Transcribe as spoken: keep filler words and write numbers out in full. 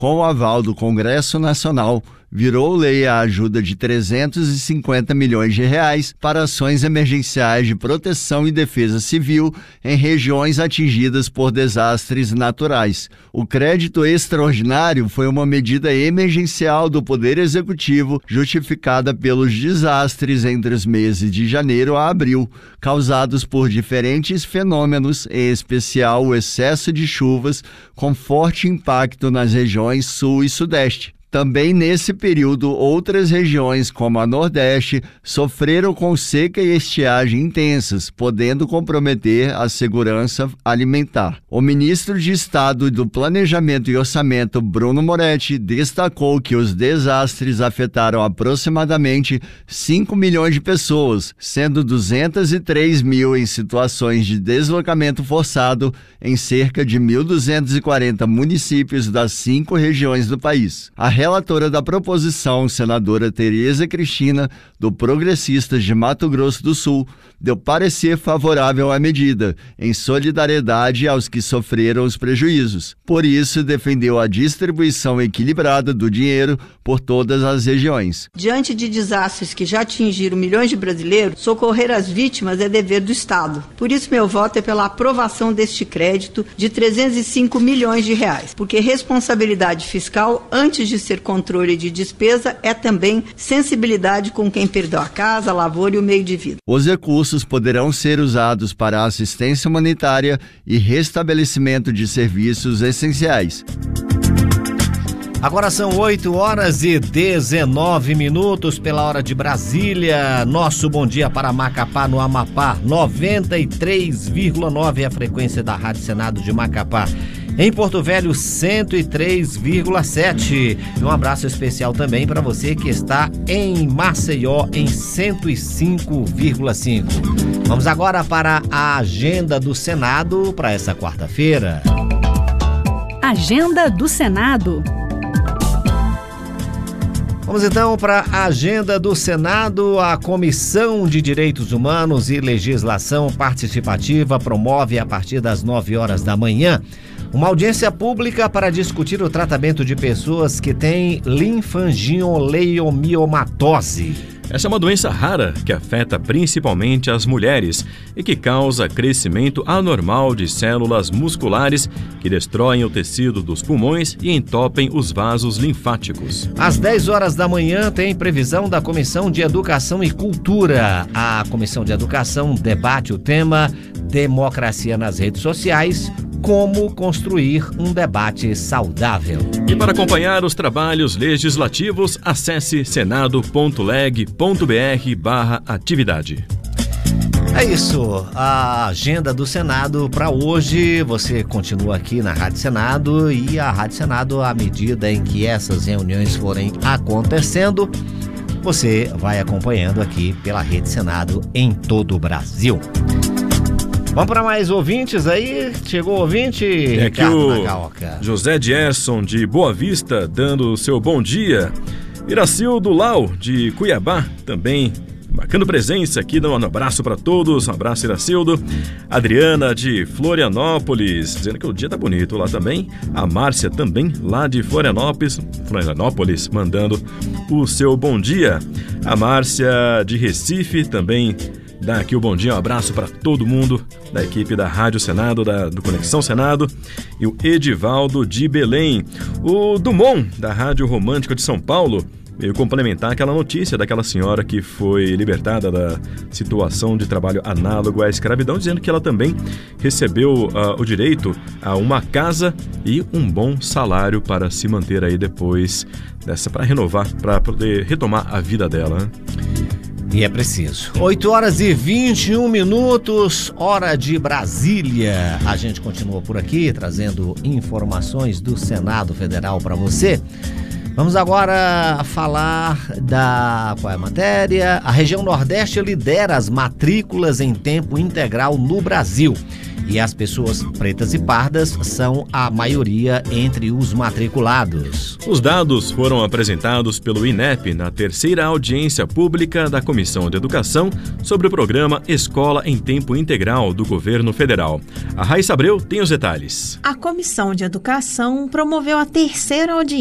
Com o aval do Congresso Nacional, virou lei a ajuda de trezentos e cinquenta milhões de reais para ações emergenciais de proteção e defesa civil em regiões atingidas por desastres naturais. O crédito extraordinário foi uma medida emergencial do Poder Executivo justificada pelos desastres entre os meses de janeiro a abril, causados por diferentes fenômenos, em especial o excesso de chuvas com forte impacto nas regiões sul e sudeste. Também nesse período, outras regiões, como a Nordeste, sofreram com seca e estiagem intensas, podendo comprometer a segurança alimentar. O ministro de Estado do Planejamento e Orçamento, Bruno Moretti, destacou que os desastres afetaram aproximadamente cinco milhões de pessoas, sendo duzentos e três mil em situações de deslocamento forçado em cerca de mil duzentos e quarenta municípios das cinco regiões do país. A relatora da proposição, senadora Tereza Cristina, do Progressistas de Mato Grosso do Sul, deu parecer favorável à medida, em solidariedade aos que sofreram os prejuízos. Por isso, defendeu a distribuição equilibrada do dinheiro por todas as regiões. Diante de desastres que já atingiram milhões de brasileiros, socorrer as vítimas é dever do Estado. Por isso, meu voto é pela aprovação deste crédito de trezentos e cinco milhões de reais, porque responsabilidade fiscal, antes de ser controle de despesa, é também sensibilidade com quem perdeu a casa, a lavoura e o meio de vida. Os recursos poderão ser usados para assistência humanitária e restabelecimento de serviços essenciais. Agora são oito horas e dezenove minutos pela hora de Brasília. Nosso bom dia para Macapá, no Amapá. noventa e três vírgula nove é a frequência da Rádio Senado de Macapá. Em Porto Velho, cento e três vírgula sete. E um abraço especial também para você que está em Maceió, em cento e cinco vírgula cinco. Vamos agora para a agenda do Senado para essa quarta-feira. Agenda do Senado. Vamos então para a agenda do Senado. A Comissão de Direitos Humanos e Legislação Participativa promove a partir das nove horas da manhã uma audiência pública para discutir o tratamento de pessoas que têm linfangioleumimatose. Essa é uma doença rara que afeta principalmente as mulheres e que causa crescimento anormal de células musculares que destroem o tecido dos pulmões e entopem os vasos linfáticos. Às dez horas da manhã tem previsão da Comissão de Educação e Cultura. A Comissão de Educação debate o tema Democracia nas redes sociais, como construir um debate saudável. E para acompanhar os trabalhos legislativos, acesse senado ponto leg ponto br barra atividade. É isso, a agenda do Senado para hoje. Você continua aqui na Rádio Senado e a Rádio Senado, à medida em que essas reuniões forem acontecendo, você vai acompanhando aqui pela Rede Senado em todo o Brasil. Vamos para mais ouvintes aí? Chegou o ouvinte, é aqui Ricardo o Nagalca. José Dierson, de Boa Vista, dando o seu bom dia. Iracildo Lau, de Cuiabá, também marcando presença aqui, dando um abraço para todos. Um abraço, Iracildo. Adriana, de Florianópolis, dizendo que o dia tá bonito lá também. A Márcia, também lá de Florianópolis, Florianópolis, mandando o seu bom dia. A Márcia, de Recife, também dá aqui o bom dia, um abraço para todo mundo da equipe da Rádio Senado, da, do Conexão Senado. E o Edivaldo, de Belém. O Dumont, da Rádio Romântica de São Paulo, veio complementar aquela notícia daquela senhora que foi libertada da situação de trabalho análogo à escravidão, dizendo que ela também recebeu uh, o direito a uma casa e um bom salário para se manter aí depois dessa, para renovar, para poder retomar a vida dela, né? E é preciso. oito horas e vinte e um minutos, hora de Brasília. A gente continua por aqui, trazendo informações do Senado Federal para você. Vamos agora falar da... qual é a matéria? A região Nordeste lidera as matrículas em tempo integral no Brasil. e as pessoas pretas e pardas são a maioria entre os matriculados. Os dados foram apresentados pelo INEP na terceira audiência pública da Comissão de Educação sobre o programa Escola em Tempo Integral do Governo Federal. A Raíssa Abreu tem os detalhes. A Comissão de Educação promoveu a terceira audiência